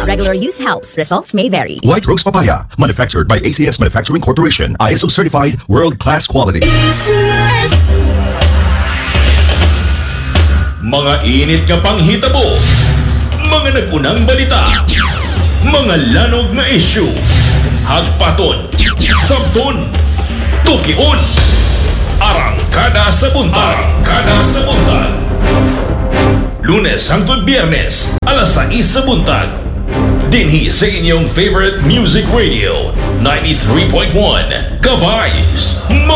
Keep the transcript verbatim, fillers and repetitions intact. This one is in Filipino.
Regular use helps. Results may vary. White Rose Papaya, manufactured by A C S Manufacturing Corporation, I S O certified, world-class quality. A C S. Mga init nga panghitabo, mga nag-unang balita, mga lanog na issue, hagpaton, sabton, tukion, arangkada sa buntag, arangkada sa buntag. Lunes hangtod Biyernes, alas sais sa buntag. Dinhi sa inyong favorite music radio, ninety-three point one, Ka-Vibes.